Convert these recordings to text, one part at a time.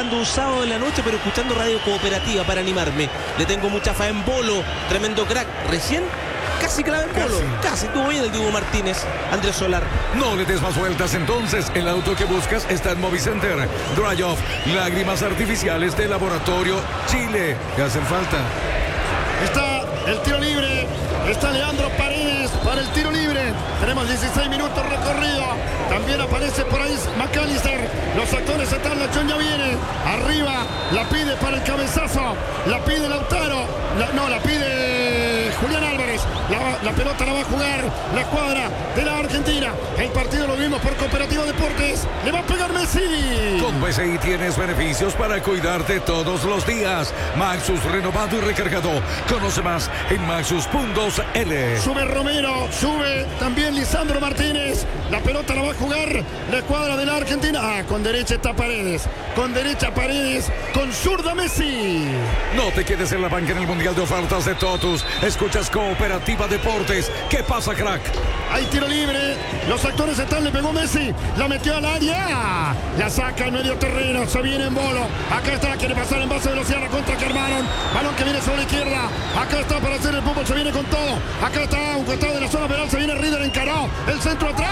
trabajando un sábado de la noche, pero escuchando radio cooperativa para animarme. Le tengo mucha fe en Bolo, tremendo crack. Recién casi clave en Bolo. Casi tuvo bien el Dibu Martínez. Andrés Solar. No le des más vueltas entonces. El auto que buscas está en Movicenter. Dry Off, lágrimas artificiales de Laboratorio Chile. ¿Qué hacen falta? Está el tiro libre. Está Leandro Paredes para el tiro libre. Tenemos 16 minutos recorrido. También aparece por ahí McAllister. Los actores están, la Chon ya viene. Arriba, la pide para el cabezazo. La pide Lautaro. La pide Julián Álvarez. La pelota la va a jugar la escuadra de la Argentina. El partido lo vimos por Cooperativa Deportes. Le va a pegar Messi. Con BCI tienes beneficios para cuidarte todos los días. Maxus renovado y recargado. Conoce más en maxus.cl. Sube Romero, sube también Lisandro Martínez. La pelota la va a jugar la escuadra de la Argentina. Con derecha está Paredes. Con derecha Paredes. Con zurda Messi. No te quedes en la banca en el Mundial de Ofertas de Totus. Escuchas Cooperativa Deportes. ¿Qué pasa, crack? Hay tiro libre. Los actores están, le pegó Messi. La metió al área. La saca al medio terreno. Se viene en Bolo. Acá está, quiere pasar en base de velocidad la contra que armaron. Balón que viene sobre la izquierda. Acá está para hacer el fútbol. Se viene con todo. Acá está, un costado de la zona penal. Se viene Rieder, encaró. El centro atrás.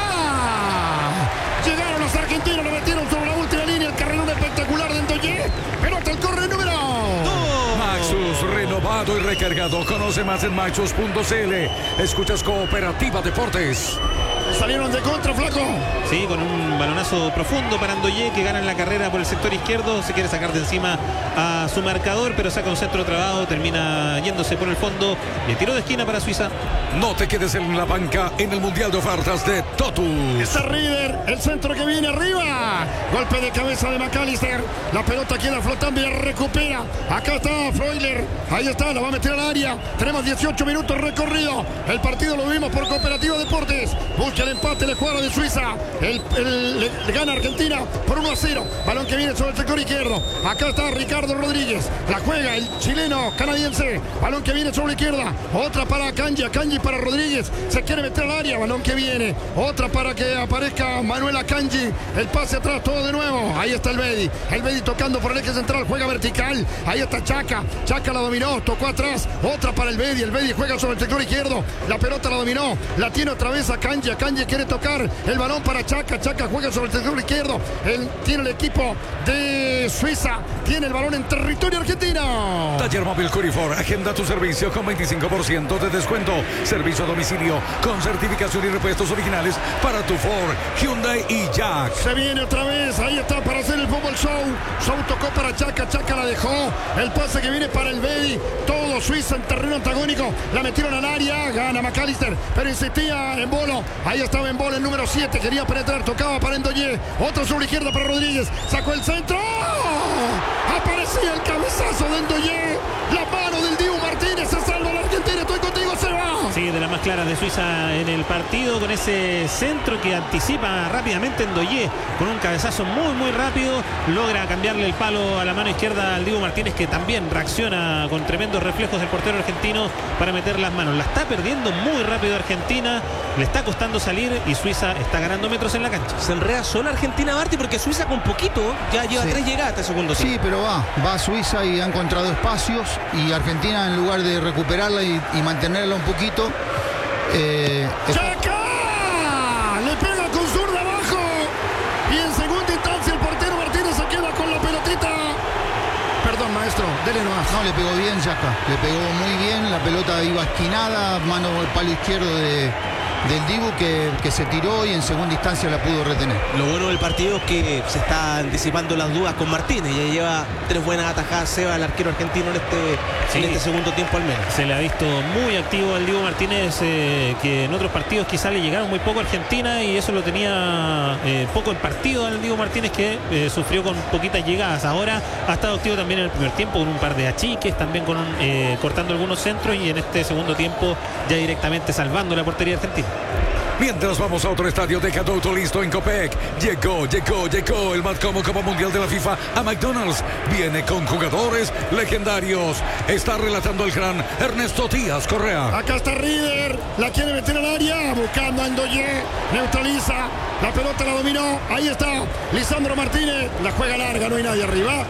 Llegaron los argentinos. Lo metieron sobre la última línea. El carrerón espectacular de Ndoye. Pelota al corre número. Maxus renovado y recargado. Conoce más en maxus.cl. Escuchas Cooperativa Deportes. Salieron de contra, flaco. Sí, con un balonazo profundo para Ndoye, que gana en la carrera por el sector izquierdo. Se quiere sacar de encima a su marcador, pero saca un centro trabado, termina yéndose por el fondo. Y el tiro de esquina para Suiza. No te quedes en la banca en el Mundial de Ofertas de Totus. Está Rieder, el centro que viene arriba. Golpe de cabeza de McAllister. La pelota queda flotando y la recupera. Acá está Freuler. Ahí está, la va a meter al área. Tenemos 18 minutos recorrido. El partido lo vimos por Cooperativa Deportes. Busca el empate la escuadra de Suiza. Le gana Argentina por 1-0. Balón que viene sobre el sector izquierdo. Acá está Ricardo Rodríguez. La juega el chileno canadiense. Balón que viene sobre la izquierda. Otra para Kanji. Kanji para Rodríguez. Se quiere meter al área. Balón que viene. Otra para que aparezca Manuel Akanji. El pase atrás, todo de nuevo. Ahí está el Bedi. El Bedi tocando por el eje central. Juega vertical. Ahí está Chaca. Chaca la dominó. Tocó atrás. Otra para el Bedi. El Bedi juega sobre el sector izquierdo. La pelota la dominó. La tiene otra vez a Kanji. Kanji quiere tocar el balón para Chaca. Chaca juega sobre el sector izquierdo. Tiene el equipo de Suiza. Tiene el balón en territorio argentino. Taller Móvil Curifor. Agenda tu servicio con 25% de descuento. Servicio a domicilio con certificación y repuestos originales para tu Ford, Hyundai y Jack. Se viene otra vez. Ahí está para hacer el fútbol show. Show tocó para Chaca. Chaca la dejó. El pase que viene para el Bedi. Todo Suiza en terreno antagónico. La metieron al área. Gana McAllister. Pero insistía en Bolo. Ahí estaba en Bolo el número 7. Quería penetrar. Tocaba para Ndoye. Otro sobre la izquierda para Rodríguez. Sacó el centro. ¡Oh! Aparecía el cabezazo de Ndoye. La mano del Dibu Martínez. Se salva la Argentina. Estoy contigo, Seba. Sí, de las más claras de Suiza en el partido, con ese centro que anticipa rápidamente Ndoye, con un cabezazo muy rápido, logra cambiarle el palo a la mano izquierda al Dibu Martínez, que también reacciona con tremendos reflejos del portero argentino para meter las manos. La está perdiendo muy rápido Argentina, le está costando salir y Suiza está ganando metros en la cancha. Se enreda sola Argentina, Marti, porque Suiza con poquito ya lleva 3 llegadas este segundo tiempo. Sí, pero va Suiza y ha encontrado espacios, y Argentina, en lugar de recuperarla y mantenerla un poquito, ¡Chaca! Le pega con zurda abajo. Y en segunda instancia el portero Martínez se queda con la pelotita. Perdón, maestro, dele nomás. No, le pegó bien Chaca. Le pegó muy bien. La pelota iba esquinada, mano al palo izquierdo del Dibu, que se tiró y en segunda instancia la pudo retener. Lo bueno del partido es que se están disipando las dudas con Martínez. Ya lleva 3 buenas atajadas Seba, el arquero argentino, en este segundo tiempo al menos. Se le ha visto muy activo al Dibu Martínez, que en otros partidos quizá le llegaron muy poco a Argentina, y eso lo tenía poco en partido al Dibu Martínez, que sufrió con poquitas llegadas. Ahora ha estado activo también en el primer tiempo con un par de achiques, también con cortando algunos centros, y en este segundo tiempo ya directamente salvando la portería argentina. Mientras vamos a otro estadio, deja todo auto listo en Copec. Llegó el más cómodo Copa Mundial de la FIFA a McDonald's. Viene con jugadores legendarios. Está relatando el gran Ernesto Díaz Correa. Acá está Rieder, la quiere meter al área, buscando a Ndoye, neutraliza, la pelota la dominó, ahí está Lisandro Martínez, la juega larga, no hay nadie arriba,